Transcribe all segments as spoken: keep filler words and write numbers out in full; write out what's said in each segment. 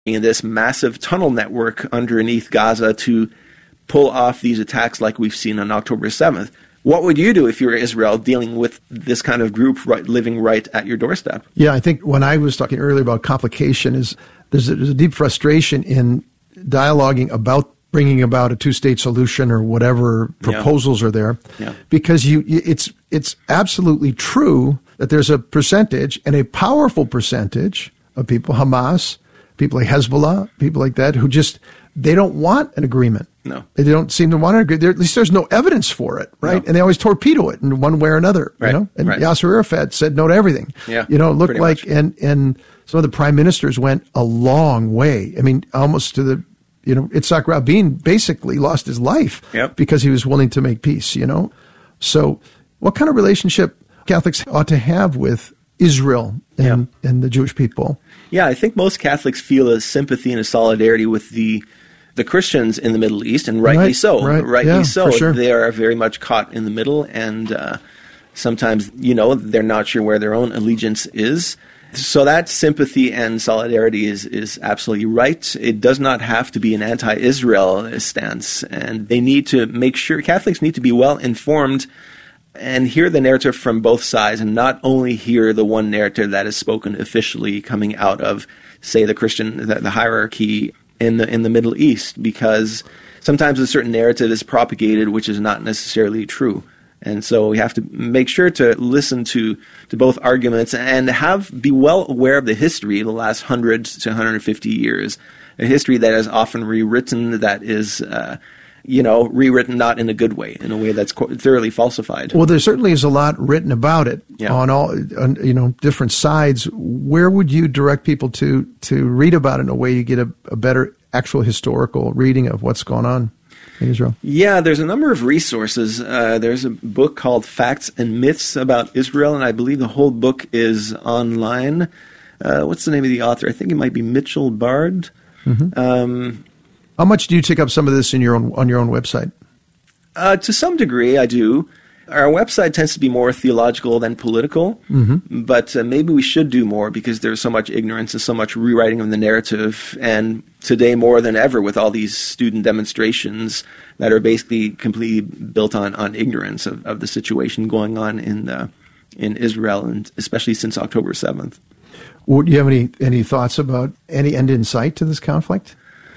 in this massive tunnel network underneath Gaza to pull off these attacks like we've seen on October seventh. What would you do if you were Israel dealing with this kind of group right, living right at your doorstep? Yeah, I think when I was talking earlier about complication, is there's a, there's a deep frustration in dialoguing about bringing about a two-state solution or whatever proposals yeah. are there, yeah. because you it's it's absolutely true that there's a percentage, and a powerful percentage of people, Hamas, people like Hezbollah, people like that, who just, they don't want an agreement. No. They don't seem to want to agree. There, at least there's no evidence for it, right? No. And they always torpedo it in one way or another, right. you know? And right. Yasser Arafat said no to everything. Yeah, you know, it looked like, much. and and some of the prime ministers went a long way. I mean, almost to the, you know, Itzhak Rabin basically lost his life yep. because he was willing to make peace, you know? So what kind of relationship Catholics ought to have with Israel and, yeah. and the Jewish people? Yeah, I think most Catholics feel a sympathy and a solidarity with the the Christians in the Middle East, and rightly right, so. Right, rightly yeah, so. For sure. They are very much caught in the middle, and uh, sometimes, you know, they're not sure where their own allegiance is. So that sympathy and solidarity is, is absolutely right. It does not have to be an anti-Israel stance, and they need to make sure, Catholics need to be well informed and hear the narrative from both sides, and not only hear the one narrative that is spoken officially coming out of, say, the Christian, the, the hierarchy in the in the Middle East, because sometimes a certain narrative is propagated which is not necessarily true. And so we have to make sure to listen to, to both arguments and have be well aware of the history of the last one hundred to one hundred fifty years, a history that is often rewritten, that is uh, you know, rewritten not in a good way, in a way that's thoroughly falsified. Well, there certainly is a lot written about it yeah. on all, on, you know, different sides. Where would you direct people to to read about it in a way you get a, a better actual historical reading of what's going on in Israel? Yeah, there's a number of resources. Uh, there's a book called Facts and Myths About Israel, and I believe the whole book is online. Uh, what's the name of the author? I think it might be Mitchell Bard. Mm-hmm. Um How much do you take up some of this in your own on your own website? Uh, to some degree, I do. Our website tends to be more theological than political, mm-hmm. but uh, maybe we should do more, because there's so much ignorance and so much rewriting of the narrative. And today, more than ever, with all these student demonstrations that are basically completely built on, on ignorance of, of the situation going on in uh, in Israel, and especially since October seventh. Well, do you have any any thoughts about any end in sight to this conflict?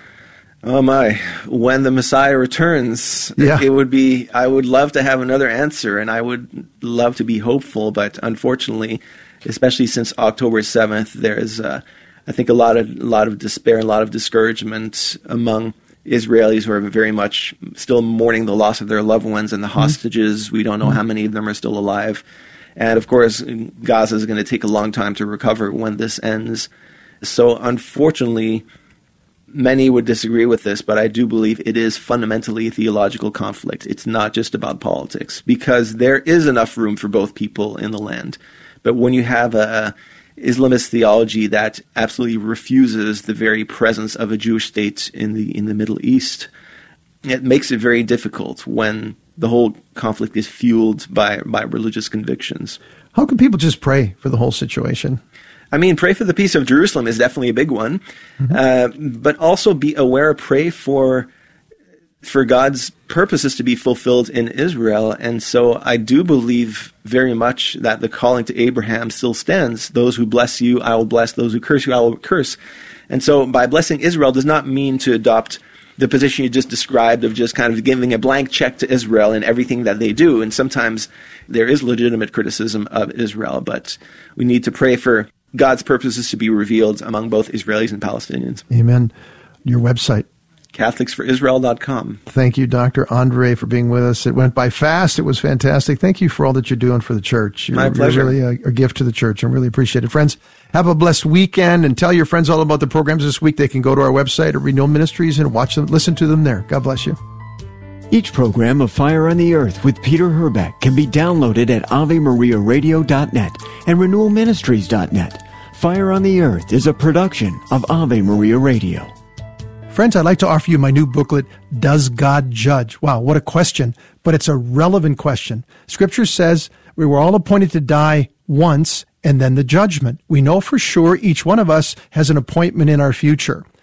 Oh my, when the Messiah returns, yeah. it would be, I would love to have another answer, and I would love to be hopeful, but unfortunately, especially since October seventh, there's, uh, I think, a lot of a lot of despair, a lot of discouragement among Israelis who are very much still mourning the loss of their loved ones and the mm-hmm. hostages. We don't know mm-hmm. how many of them are still alive. And of course, Gaza is going to take a long time to recover when this ends. So unfortunately, many would disagree with this, but I do believe it is fundamentally a theological conflict. It's not just about politics, because there is enough room for both people in the land. But when you have a Islamist theology that absolutely refuses the very presence of a Jewish state in the in the Middle East, it makes it very difficult when the whole conflict is fueled by, by religious convictions. How can people just pray for the whole situation? I mean, pray for the peace of Jerusalem is definitely a big one, mm-hmm. uh, but also be aware, pray for for God's purposes to be fulfilled in Israel. And so I do believe very much that the calling to Abraham still stands. Those who bless you, I will bless. Those who curse you, I will curse. And so by blessing Israel does not mean to adopt the position you just described of just kind of giving a blank check to Israel in everything that they do. And sometimes there is legitimate criticism of Israel, but we need to pray for God's purposes to be revealed among both Israelis and Palestinians. Amen. Your website? Catholics for Israel dot com. Thank you, Doctor Andre, for being with us. It went by fast. It was fantastic. Thank you for all that you're doing for the church. You're, My pleasure. You're really a, a gift to the church. I really appreciate it. Friends, have a blessed weekend, and tell your friends all about the programs this week. They can go to our website at Renewal Ministries and watch them, listen to them there. God bless you. Each program of Fire on the Earth with Peter Herbeck can be downloaded at ave maria radio dot net and renewal ministries dot net. Fire on the Earth is a production of Ave Maria Radio. Friends, I'd like to offer you my new booklet, Does God Judge? Wow, what a question, but it's a relevant question. Scripture says we were all appointed to die once, and then the judgment. We know for sure each one of us has an appointment in our future.